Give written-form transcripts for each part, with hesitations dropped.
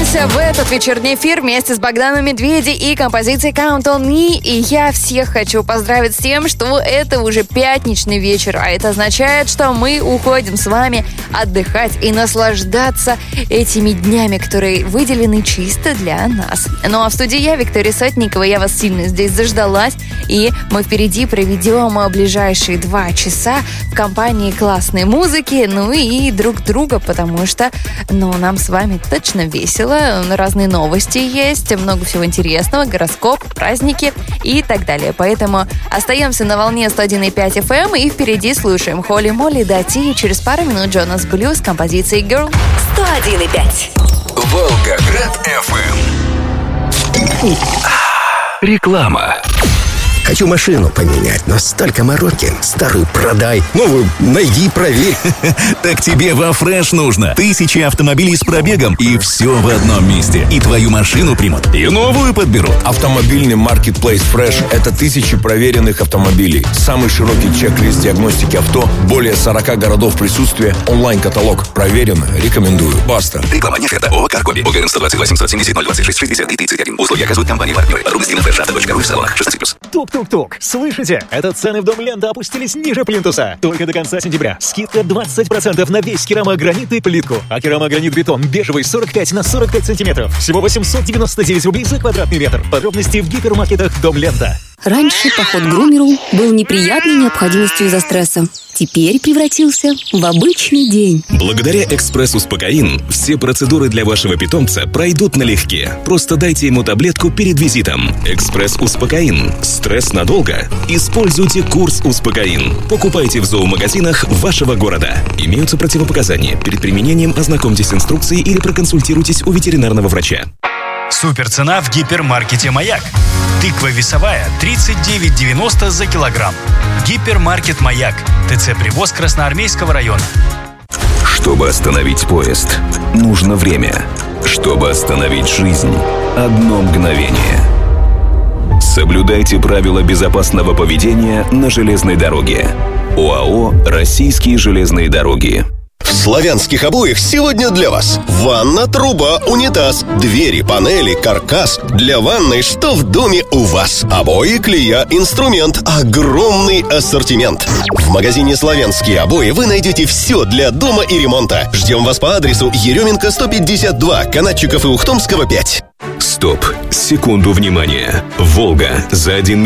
вернулись в этот вечерний эфир вместе с Богданом Медведем и композицией Count on Me. И я всех хочу поздравить с тем, что это уже пятничный вечер, а это означает, что мы уходим с вами отдыхать и наслаждаться этими днями, которые выделены чисто для нас. Ну а в студии я, Виктория Сотникова, я вас сильно здесь заждалась, и мы впереди проведем ближайшие 2 часа в компании классной музыки, ну и друг друга, потому что, нам с вами точно весело, разные новости есть, много всего интересного, гороскоп, праздники и так далее. Поэтому остаемся на волне 101,5 FM и впереди слушаем Холли Молли, Дати и через пару минут Джонас Блю с композицией Girl. 101,5 Волгоград FM. Реклама. Хочу машину поменять, но столько мороки. Старую продай, новую найди, проверь. Так тебе во Фреш нужно. 1000 автомобилей с пробегом, и все в одном месте. И твою машину примут, и новую подберут. Автомобильный маркетплейс Fresh – это 1000 проверенных автомобилей. Самый широкий чек-лист диагностики авто, более 40 городов присутствия, онлайн-каталог. Проверено, рекомендую. Баста. Реклама не это. ООО «Каркоби». ОГРН 120 870 026 60 и 31. Условия оказывают компании-партнеры. Подробности на freshauto.ru в салонах 16+. Тук-тук-тук. Слышите? Это цены в Дом Лента опустились ниже плинтуса. Только до конца сентября. Скидка 20% на весь керамогранит и плитку. А керамогранит-бетон бежевый 45 на 45 сантиметров. Всего 899 рублей за квадратный метр. Подробности в гипермаркетах Дом Лента. Раньше поход к грумеру был неприятной необходимостью из-за стресса. Теперь превратился в обычный день. Благодаря «Экспресс-Успокоин» все процедуры для вашего питомца пройдут налегке. Просто дайте ему таблетку перед визитом. «Экспресс-Успокоин». Стресс надолго? Используйте курс «Успокоин». Покупайте в зоомагазинах вашего города. Имеются противопоказания. Перед применением ознакомьтесь с инструкцией или проконсультируйтесь у ветеринарного врача. Суперцена в гипермаркете «Маяк». Тыква весовая 39,90 за килограмм. Гипермаркет «Маяк». ТЦ «Привоз» Красноармейского района. Чтобы остановить поезд, нужно время. Чтобы остановить жизнь, одно мгновение. Соблюдайте правила безопасного поведения на железной дороге. ОАО «Российские железные дороги». В славянских обоях сегодня для вас ванна, труба, унитаз, двери, панели, каркас. Для ванной что в доме у вас? Обои, клея, инструмент. Огромный ассортимент. В магазине «Славянские обои» вы найдете все для дома и ремонта. Ждем вас по адресу Еременко 152, Канатчиков и Ухтомского 5. Стоп! Секунду внимания! «Волга» за 1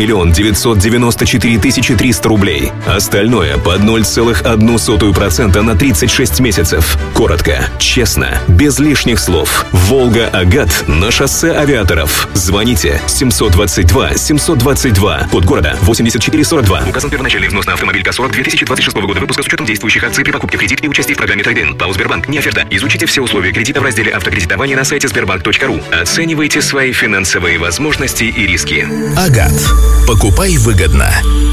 994 300 рублей. Остальное под 0,01% на 36 месяцев. Коротко, честно, без лишних слов. «Волга Агат» на шоссе Авиаторов. Звоните 722 722. Код города 8442. Указан первоначальный взнос на автомобиль КА-40 2026 года выпуска с учетом действующих акций при покупке в кредит и участии в программе «Трейд-ин». ПАО «Сбербанк» не оферта. Изучите все условия кредита в разделе «Автокредитование» на сайте sberbank.ru. Оценивайте свои финансовые возможности и риски. Агат. Покупай выгодно.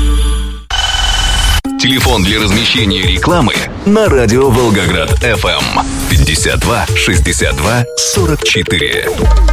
Телефон для размещения рекламы на радио Волгоград FM 52 62 44.